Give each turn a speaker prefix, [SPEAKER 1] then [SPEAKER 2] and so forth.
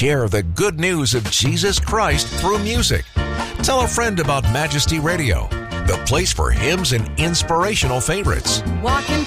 [SPEAKER 1] share the good news of Jesus Christ through music. Tell a friend about Majesty Radio, the place for hymns and inspirational favorites.
[SPEAKER 2] Walking